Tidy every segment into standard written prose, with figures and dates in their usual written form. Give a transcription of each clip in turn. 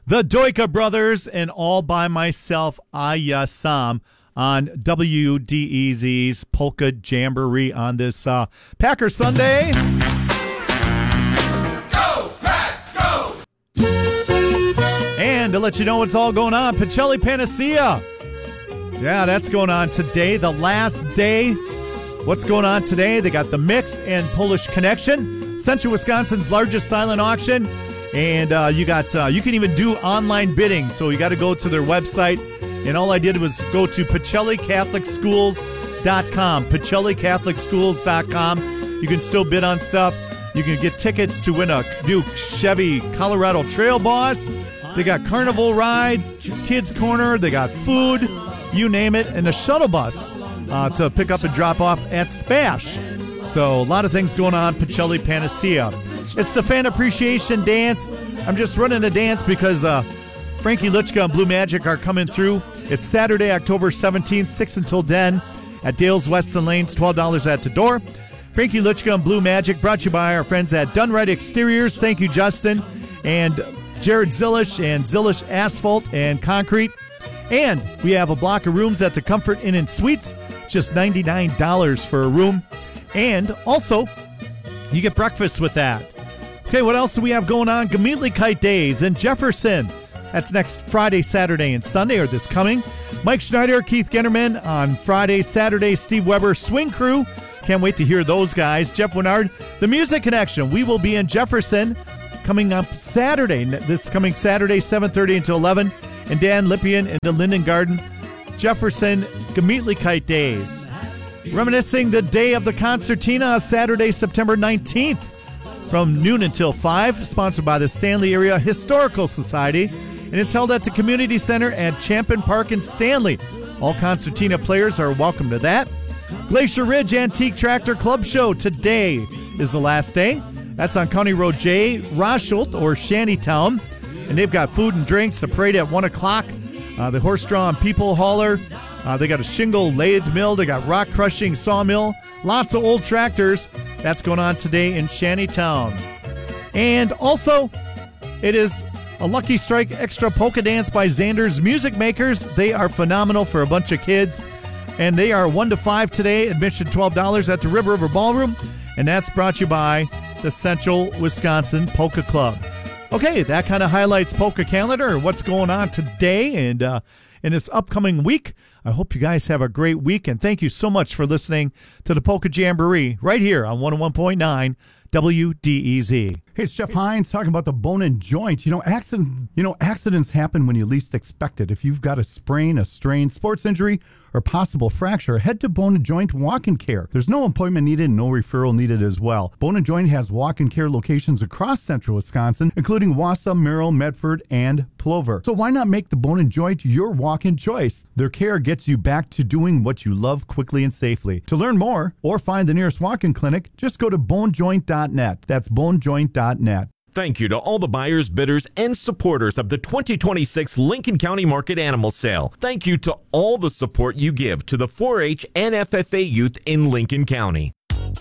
The Doika Brothers and All By Myself, Ayasam on WDEZ's Polka Jamboree on this Packer Sunday. Go, Pack, go! And to let you know what's all going on, Pacelli Panacea. Yeah, that's going on today, the last day. What's going on today? They got the Mix and Polish Connection, Central Wisconsin's largest silent auction. And you can even do online bidding. So you got to go to their website. And all I did was go to PacelliCatholicSchools.com. PacelliCatholicSchools.com. You can still bid on stuff. You can get tickets to win a new Chevy Colorado Trail Boss. They got carnival rides, kids corner. They got food, you name it, and a shuttle bus to pick up and drop off at Spash. So a lot of things going on. Pacelli Panacea. It's the Fan Appreciation Dance. I'm just running a dance because Frankie Luchka and Blue Magic are coming through. It's Saturday, October 17th, 6 until 10 at Dale's Weston Lanes, $12 at the door. Frankie Luchka and Blue Magic brought to you by our friends at Dunright Exteriors. Thank you, Justin. And Jared Zillish and Zillish Asphalt and Concrete. And we have a block of rooms at the Comfort Inn and Suites, just $99 for a room. And also, you get breakfast with that. Okay, what else do we have going on? Gamitli Kite Days in Jefferson. That's next Friday, Saturday, and Sunday, or this coming. Mike Schneider, Keith Genderman on Friday, Saturday, Steve Weber, Swing Crew. Can't wait to hear those guys. Jeff Winard, The Music Connection. We will be in Jefferson coming up Saturday. This coming Saturday, 7:30 until 11. And Dan Lippian in the Linden Garden. Jefferson, Gamitli Kite Days. Reminiscing the day of the concertina, Saturday, September 19th. From noon until 5, sponsored by the Stanley Area Historical Society, and it's held at the Community Center at Champion Park in Stanley. All concertina players are welcome to that. Glacier Ridge Antique Tractor Club Show today is the last day. That's on County Road J, Rochult or Shantytown, and they've got food and drinks. The parade at 1 o'clock. The horse-drawn people hauler. They got a shingle lathe mill. They got rock crushing sawmill. Lots of old tractors. That's going on today in Shantytown. And also, it is a Lucky Strike Extra Polka Dance by Xander's Music Makers. They are phenomenal for a bunch of kids. And they are 1 to 5 today. Admission $12 at the Rib River Ballroom. And that's brought to you by the Central Wisconsin Polka Club. Okay, that kind of highlights Polka Calendar, what's going on today and in this upcoming week. I hope you guys have a great week, and thank you so much for listening to the Polka Jamboree right here on 101.9 WDEZ. Hey, it's Jeff Hines talking about the bone and joint. Accidents happen when you least expect it. If you've got a sprain, a strain, sports injury, or possible fracture, head to Bone and Joint Walk-In Care. There's no appointment needed and no referral needed as well. Bone and Joint has walk-in care locations across central Wisconsin, including Wausau, Merrill, Medford, and Plover. So why not make the Bone and Joint your walk-in choice? Their care gets you back to doing what you love quickly and safely. To learn more or find the nearest walk-in clinic, just go to bonejoint.net. That's bonejoint.net. Thank you to all the buyers, bidders, and supporters of the 2026 Lincoln County Market Animal Sale. Thank you to all the support you give to the 4-H and FFA youth in Lincoln County.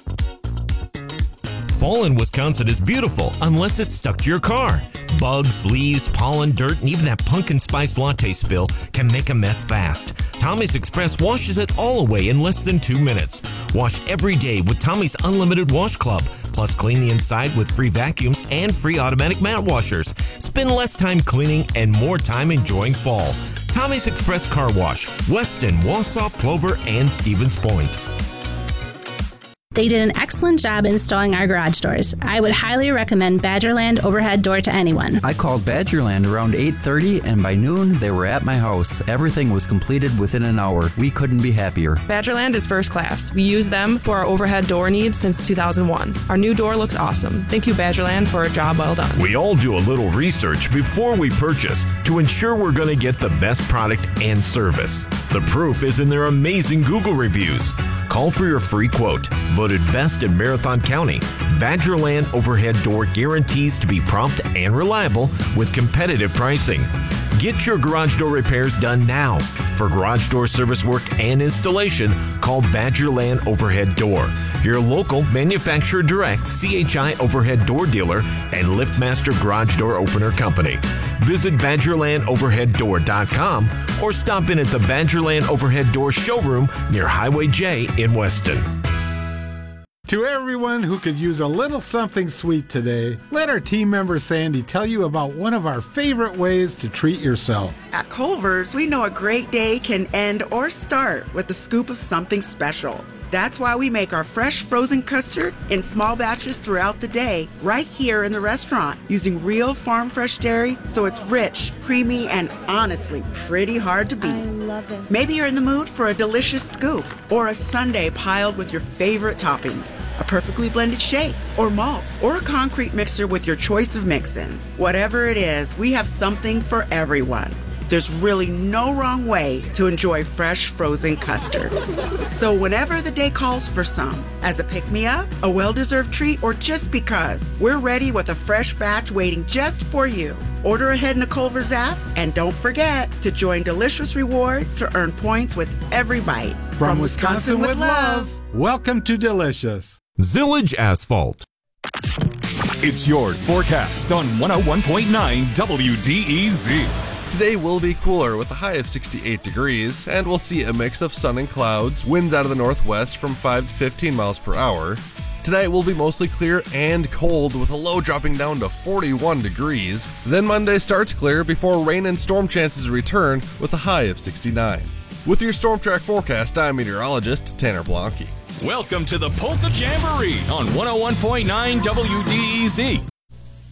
Fall in Wisconsin is beautiful unless it's stuck to your car. Bugs, leaves, pollen, dirt, and even that pumpkin spice latte spill can make a mess fast. Tommy's Express washes it all away in less than 2 minutes. Wash every day with Tommy's Unlimited Wash Club. Plus, clean the inside with free vacuums and free automatic mat washers. Spend less time cleaning and more time enjoying fall. Tommy's Express Car Wash, Weston, Wausau, Plover, and Stevens Point. They did an excellent job installing our garage doors. I would highly recommend Badgerland Overhead Door to anyone. I called Badgerland around 8:30, and by noon, they were at my house. Everything was completed within an hour. We couldn't be happier. Badgerland is first class. We use them for our overhead door needs since 2001. Our new door looks awesome. Thank you, Badgerland, for a job well done. We all do a little research before we purchase to ensure we're going to get the best product and service. The proof is in their amazing Google reviews. Call for your free quote. Voted best in Marathon County. Badgerland Overhead Door guarantees to be prompt and reliable with competitive pricing. Get your garage door repairs done now. For garage door service work and installation, call Badgerland Overhead Door, your local manufacturer direct CHI overhead door dealer and LiftMaster garage door opener company. Visit BadgerlandOverheadDoor.com or stop in at the Badgerland Overhead Door showroom near Highway J in Weston. To everyone who could use a little something sweet today, let our team member Sandy tell you about one of our favorite ways to treat yourself. At Culver's, we know a great day can end or start with a scoop of something special. That's why we make our fresh frozen custard in small batches throughout the day, right here in the restaurant, using real farm fresh dairy, so it's rich, creamy, and honestly pretty hard to beat. I love it. Maybe you're in the mood for a delicious scoop or a sundae piled with your favorite toppings, a perfectly blended shake or malt, or a concrete mixer with your choice of mix-ins. Whatever it is, we have something for everyone. There's really no wrong way to enjoy fresh frozen custard. So whenever the day calls for some, as a pick-me-up, a well-deserved treat, or just because, we're ready with a fresh batch waiting just for you. Order ahead in the Culver's app, and don't forget to join Delicious Rewards to earn points with every bite. From Wisconsin with love. Welcome to Delicious. Zillage Asphalt. It's your forecast on 101.9 WDEZ. Today will be cooler with a high of 68 degrees, and we'll see a mix of sun and clouds, winds out of the northwest from 5 to 15 miles per hour. Tonight will be mostly clear and cold with a low dropping down to 41 degrees. Then Monday starts clear before rain and storm chances return with a high of 69. With your Storm Track forecast, I'm meteorologist Tanner Blanke. Welcome to the Polka Jamboree on 101.9 WDEZ.